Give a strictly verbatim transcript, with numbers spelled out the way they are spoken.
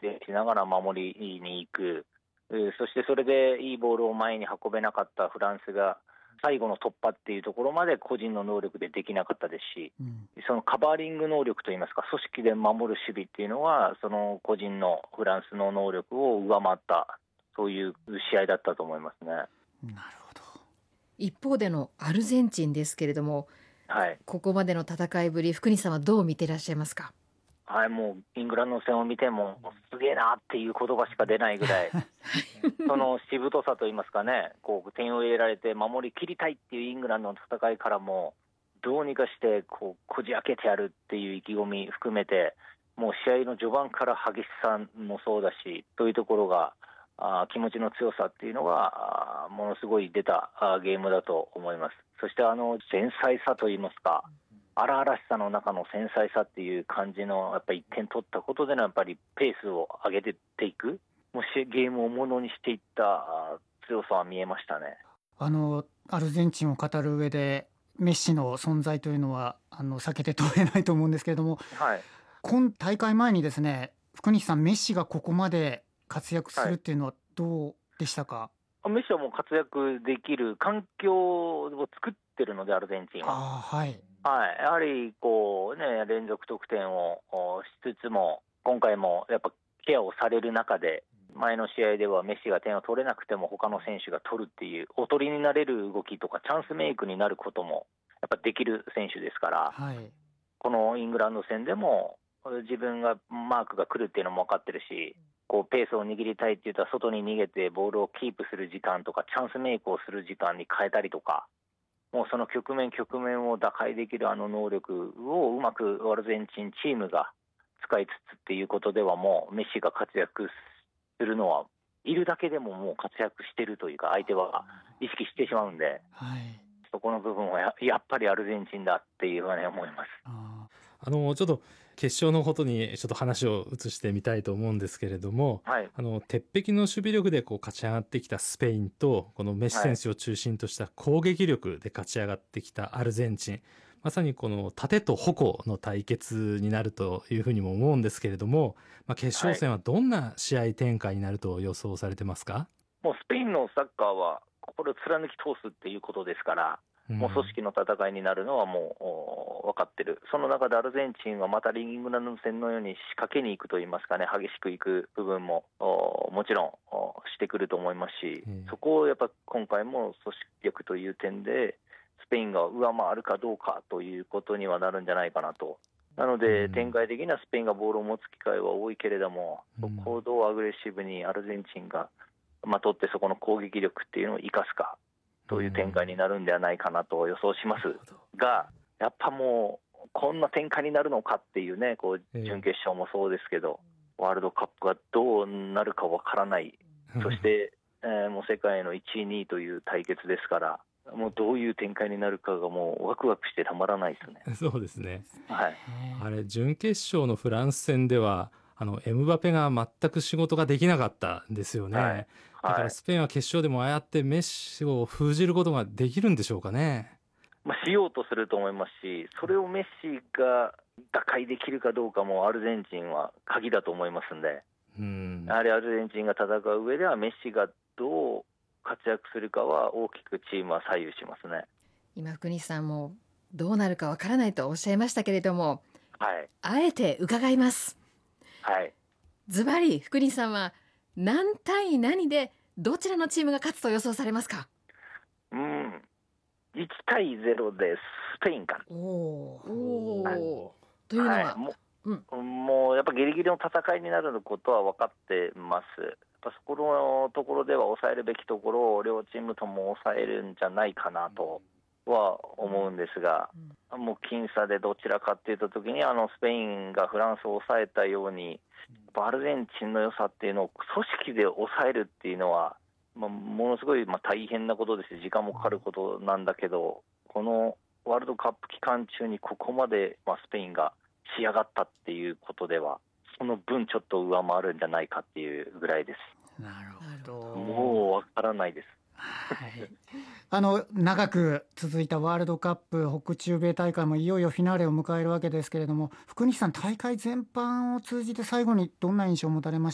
定しながら守りに行く、そしてそれでいいボールを前に運べなかったフランスが最後の突破っていうところまで個人の能力でできなかったですし、うん、そのカバーリング能力といいますか、組織で守る守備っていうのはその個人のフランスの能力を上回った、そういう試合だったと思いますね。なるほど。 一方でのアルゼンチンですけれども、はい、ここまでの戦いぶり、福西さんはどう見ていらっしゃいますか？ はい、もうイングランド戦を見てもすげえなっていう言葉しか出ないぐらいそのしぶとさといいますかね、こう点を入れられて守りきりたいっていうイングランドの戦いからもどうにかしてこうこじ開けてやるっていう意気込み含めて、もう試合の序盤から激しさもそうだし、そういうところがあ気持ちの強さっていうのがものすごい出たゲームだと思います。そしてあの繊細さといいますか、荒々しさの中の繊細さっていう感じのやっぱりいってん取ったことでのやっぱりペースを上げていく、もしゲームをものにしていった強さは見えましたね。 あのアルゼンチンを語る上でメッシの存在というのはあの避けて通れないと思うんですけれども、はい、今大会前にですね、福西さん、メッシがここまで活躍するっていうのはどうでしたか？ はい、メッシはもう活躍できる環境を作ってるので、アルゼンチンは。 あ、はいはい、やはりこう、ね、連続得点をしつつも、今回もやっぱケアをされる中で、前の試合ではメッシが点を取れなくても他の選手が取るっていう、おとりになれる動きとかチャンスメイクになることもやっぱできる選手ですから、はい、このイングランド戦でも自分がマークが来るっていうのも分かってるし、こうペースを握りたいって言ったら外に逃げてボールをキープする時間とかチャンスメイクをする時間に変えたりとか、もうその局面局面を打開できるあの能力をうまくアルゼンチンチームが使いつつっていうことでは、もうメッシが活躍するのはいるだけでももう活躍してるというか、相手は意識してしまうんで、はい、そこの部分は や, やっぱりアルゼンチンだっていうふうに思います。 ああのちょっと決勝のことにちょっと話を移してみたいと思うんですけれども、はい、あの鉄壁の守備力でこう勝ち上がってきたスペインと、このメッシ選手を中心とした攻撃力で勝ち上がってきたアルゼンチン、まさにこの盾と矛の対決になるというふうにも思うんですけれども、まあ、決勝戦はどんな試合展開になると予想されてますか？はい、 もうスペインのサッカーはこれを貫き通すっていうことですから、もう組織の戦いになるのはもう分かってる。その中でアルゼンチンはまたイングランド戦のように仕掛けに行くといいますかね、激しくいく部分ももちろんしてくると思いますし、そこをやっぱ今回も組織力という点でスペインが上回るかどうかということにはなるんじゃないかなと。なので展開的にはスペインがボールを持つ機会は多いけれども、そこをどうアグレッシブにアルゼンチンがまとってそこの攻撃力っていうのを生かすかという展開になるんではないかなと予想しますが、やっぱもうこんな展開になるのかっていうね、こう準決勝もそうですけど、ワールドカップがどうなるかわからない、そして、えー、もう世界のいちいにいという対決ですから、もうどういう展開になるかがもうワクワクしてたまらないですね。 そうですね、 はい、 あれ準決勝のフランス戦ではあのエムバペが全く仕事ができなかったんですよね。はい、だからスペインは決勝でもああやってメッシを封じることができるんでしょうかね。 まあ、しようとすると思いますし、それをメッシが打開できるかどうかもアルゼンチンは鍵だと思いますんで、うん、やはりアルゼンチンが戦う上ではメッシがどう活躍するかは大きくチームは左右しますね。 今福西さんもどうなるかわからないとおっしゃいましたけれども、はい、あえて伺います。はい、ズバリ福西さんは何対何でどちらのチームが勝つと予想されますか？ うん、いち対ゼロでスペインかな。 おお、はい、というのは、はい、 もう、うん、もうやっぱギリギリの戦いになることは分かってます。やっぱそこのところでは抑えるべきところを両チームとも抑えるんじゃないかなとは思うんですが、うん、もう僅差でどちらかっていったときに、あのスペインがフランスを抑えたように、アルゼンチンの良さっていうのを組織で抑えるっていうのは、まあ、ものすごいまあ大変なことですし、時間もかかることなんだけど、このワールドカップ期間中にここまでまあスペインが仕上がったっていうことでは、その分ちょっと上回るんじゃないかっていうぐらいです。 なるほど。 もうわからないです。 はい、あの長く続いたワールドカップ北中米大会もいよいよフィナーレを迎えるわけですけれども、福西さん、大会全般を通じて最後にどんな印象を持たれました